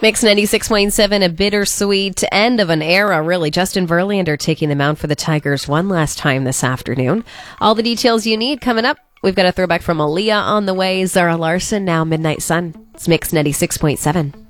Mix 96.7, a bittersweet end of an era, really. Justin Verlander taking the mound for the Tigers one last time this afternoon. All the details you need coming up. We've got a throwback from Aaliyah on the way. Zara Larson, now Midnight Sun. It's Mix 96.7.